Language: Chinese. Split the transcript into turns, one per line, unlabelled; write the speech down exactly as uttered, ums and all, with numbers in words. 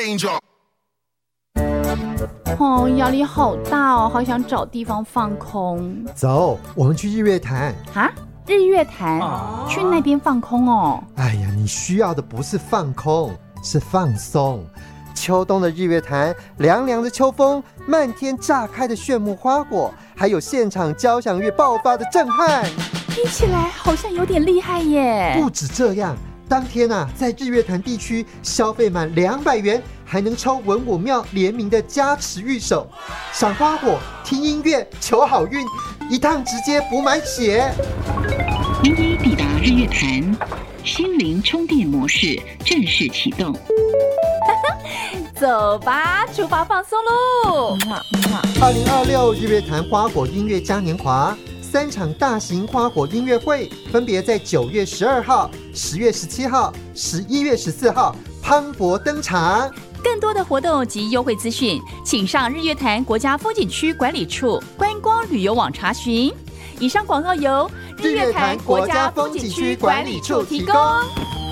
哦，压力好大哦，好想找地方放空。
走，我们去日月潭。
啊，日月潭、哦、去那边放空哦。
哎呀，你需要的不是放空，是放松。秋冬的日月潭，凉凉的秋风，漫天炸开的炫目花果，还有现场交响乐爆发的震撼，
听起来好像有点厉害耶。
不止这样，当天啊，在日月潭地区消费满两百元，还能抽文武庙联名的加持御守，赏花火、听音乐、求好运，一趟直接补满血。
您已抵达日月潭，心灵充电模式正式启动。
走吧，出发放松喽！
二零二六日月潭花火音乐嘉年华，三场大型花火音乐会，分别在九月十二号、十月十七号、十一月十四号磅礴登场。
更多的活动及优惠资讯，请上日月潭国家风景区管理处观光旅游网查询。以上广告由日月潭国家风景区管理处提供。